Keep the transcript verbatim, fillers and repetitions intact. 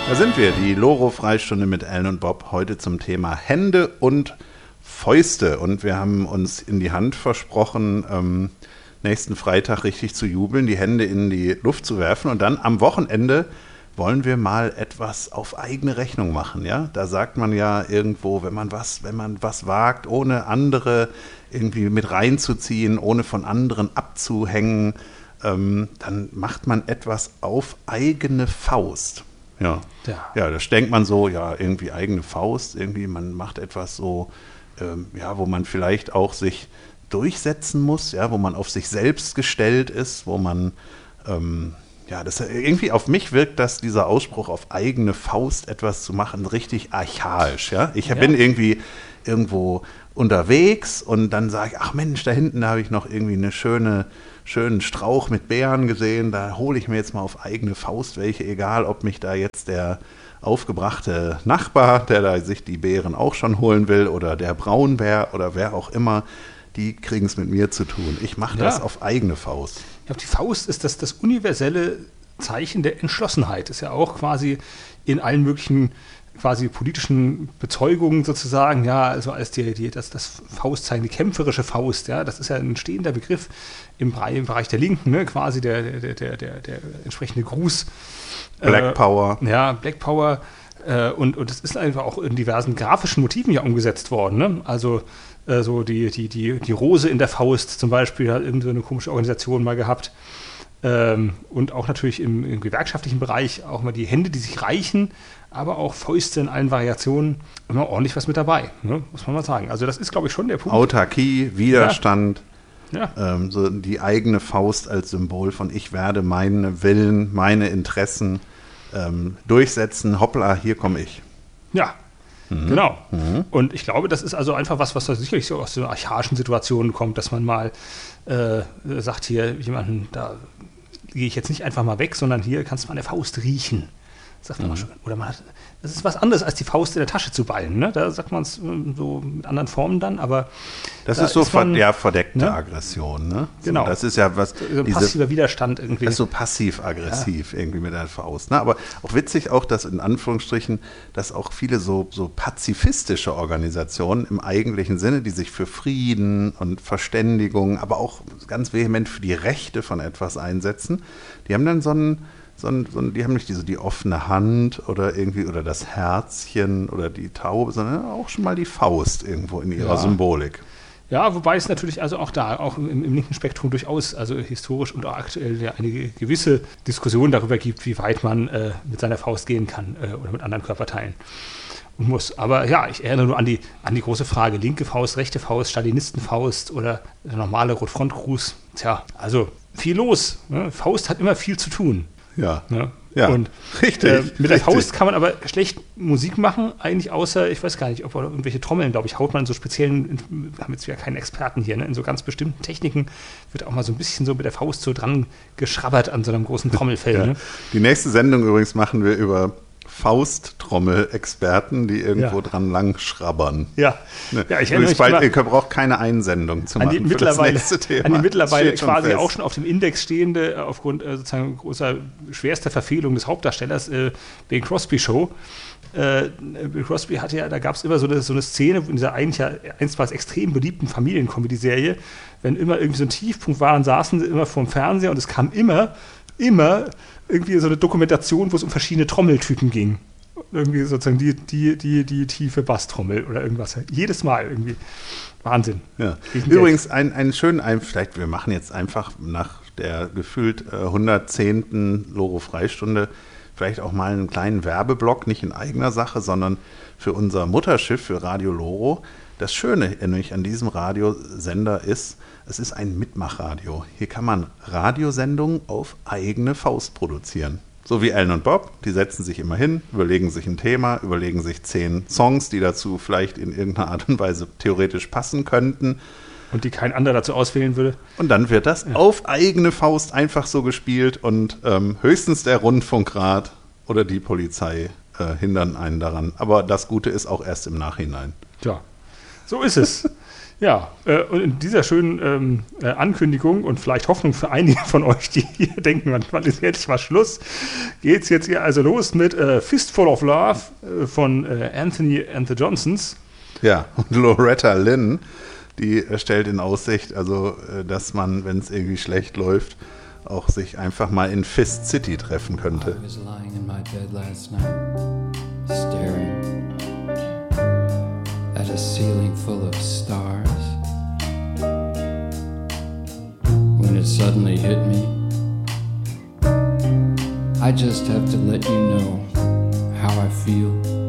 Da sind wir, die Loro-Freistunde mit Ellen und Bob, heute zum Thema Hände und Fäuste. Und wir haben uns in die Hand versprochen, ähm, nächsten Freitag richtig zu jubeln, die Hände in die Luft zu werfen. Und dann am Wochenende wollen wir mal etwas auf eigene Rechnung machen. Ja? Da sagt man ja irgendwo, wenn man was, wenn man was wagt, ohne andere irgendwie mit reinzuziehen, ohne von anderen abzuhängen, ähm, dann macht man etwas auf eigene Faust. Ja. ja, ja, das denkt man so, ja, irgendwie eigene Faust, irgendwie man macht etwas so, ähm, ja, wo man vielleicht auch sich durchsetzen muss, ja, wo man auf sich selbst gestellt ist, wo man, ähm, ja, das irgendwie auf mich wirkt, dass dieser Ausspruch auf eigene Faust etwas zu machen, richtig archaisch, ja. Ich ja. bin irgendwie irgendwo unterwegs und dann sage ich, ach Mensch, da hinten da habe ich noch irgendwie eine schöne schönen Strauch mit Beeren gesehen, da hole ich mir jetzt mal auf eigene Faust welche, egal ob mich da jetzt der aufgebrachte Nachbar, der da sich die Beeren auch schon holen will, oder der Braunbär oder wer auch immer, die kriegen es mit mir zu tun. Ich mache das ja. auf eigene Faust. Ja, die Faust ist das, das universelle Zeichen der Entschlossenheit. Ist ja auch quasi in allen möglichen quasi politischen Bezeugungen sozusagen, ja, also als die, die, das, das Faustzeichen, die kämpferische Faust, ja, das ist ja ein stehender Begriff im Bereich, im Bereich der Linken, ne, quasi der, der, der, der, der entsprechende Gruß. Black äh, Power. Ja, Black Power. Äh, und, und das ist einfach auch in diversen grafischen Motiven ja umgesetzt worden, ne? Also äh, so die, die, die, die Rose in der Faust zum Beispiel hat irgendeine so komische Organisation mal gehabt. Ähm, und auch natürlich im, im gewerkschaftlichen Bereich auch mal die Hände, die sich reichen, aber auch Fäuste in allen Variationen, immer ordentlich was mit dabei, ne? Muss man mal sagen. Also das ist, glaube ich, schon der Punkt. Autarkie, Widerstand, ja. Ja. Ähm, so die eigene Faust als Symbol von ich werde meine Willen, meine Interessen ähm, durchsetzen, hoppla, hier komme ich. Ja, mhm. genau. Mhm. Und ich glaube, das ist also einfach was, was da sicherlich so aus so archaischen Situationen kommt, dass man mal äh, sagt, hier jemanden, da gehe ich jetzt nicht einfach mal weg, sondern hier kannst du mal an der Faust riechen. Sagt man mhm. mal schön. Oder man hat, das ist was anderes, als die Faust in der Tasche zu ballen. Ne? Da sagt man es so mit anderen Formen dann, aber das da ist so ist man, ja, verdeckte ne? Aggression. Ne? Genau. So, das ist ja was. So ein diese, passiver Widerstand irgendwie. Das ist so passiv-aggressiv ja. irgendwie mit der Faust. Ne? Aber auch witzig auch, dass in Anführungsstrichen, dass auch viele so, so pazifistische Organisationen im eigentlichen Sinne, die sich für Frieden und Verständigung, aber auch ganz vehement für die Rechte von etwas einsetzen, die haben dann so einen So ein, so ein, die haben nicht diese die offene Hand oder irgendwie oder das Herzchen oder die Taube, sondern auch schon mal die Faust irgendwo in ihrer ja. Symbolik. Ja, wobei es natürlich also auch da, auch im, im linken Spektrum durchaus, also historisch und auch aktuell ja eine gewisse Diskussion darüber gibt, wie weit man äh, mit seiner Faust gehen kann äh, oder mit anderen Körperteilen und muss. Aber ja, ich erinnere nur an die, an die große Frage, linke Faust, rechte Faust, Stalinistenfaust oder der normale Rotfrontgruß. Tja, also viel los. Ne? Faust hat immer viel zu tun. Ja, ja. ja. Und richtig. Äh, mit der richtig. Faust kann man aber schlecht Musik machen, eigentlich außer, ich weiß gar nicht, ob man irgendwelche Trommeln, glaube ich, haut man in so speziellen, wir haben jetzt ja keinen Experten hier, ne, in so ganz bestimmten Techniken wird auch mal so ein bisschen so mit der Faust so dran geschrabbert an so einem großen Trommelfell. Ja. Ne? Die nächste Sendung übrigens machen wir über Fausttrommel-Experten, die irgendwo ja. dran lang schrabbern. Ja, ne. ja ich erinnere mich bald, ihr braucht keine Einsendung zu machen an die für das nächste Thema. An die mittlerweile quasi fest. auch schon auf dem Index stehende, aufgrund äh, sozusagen großer, schwerster Verfehlung des Hauptdarstellers, äh, Bing Crosby Show. Äh, Bill Crosby hatte ja, da gab es immer so eine, so eine Szene in dieser eigentlich ja einstmals extrem beliebten Familiencomedy-Serie, wenn immer irgendwie so ein Tiefpunkt war, dann saßen sie immer vorm Fernseher und es kam immer, immer irgendwie so eine Dokumentation, wo es um verschiedene Trommeltypen ging. Irgendwie sozusagen die, die, die, die tiefe Basstrommel oder irgendwas. Jedes Mal irgendwie. Wahnsinn. Ja. Übrigens, einen, einen schönen, ein, vielleicht, wir machen jetzt einfach nach der gefühlt äh, hundertzehnten Loro-Freistunde vielleicht auch mal einen kleinen Werbeblock, nicht in eigener Sache, sondern für unser Mutterschiff, für Radio Loro. Das Schöne nämlich an diesem Radiosender ist, es ist ein Mitmachradio. Hier kann man Radiosendungen auf eigene Faust produzieren. So wie Ellen und Bob, die setzen sich immer hin, überlegen sich ein Thema, überlegen sich zehn Songs, die dazu vielleicht in irgendeiner Art und Weise theoretisch passen könnten. Und die kein anderer dazu auswählen würde. Und dann wird das ja. auf eigene Faust einfach so gespielt und ähm, höchstens der Rundfunkrat oder die Polizei äh, hindern einen daran. Aber das Gute ist auch erst im Nachhinein. Tja, so ist es. Ja, äh, und in dieser schönen ähm, äh, Ankündigung und vielleicht Hoffnung für einige von euch, die hier denken, wann, wann ist jetzt mal Schluss, geht es jetzt hier also los mit äh, Fistful of Love äh, von äh, Anthony and the Johnsons. Ja, und Loretta Lynn, die äh, stellt in Aussicht, also äh, dass man, wenn es irgendwie schlecht läuft, auch sich einfach mal in Fist City treffen könnte. I was lying in my bed last night, staring at a ceiling full of stars, when it suddenly hit me. I just have to let you know how I feel.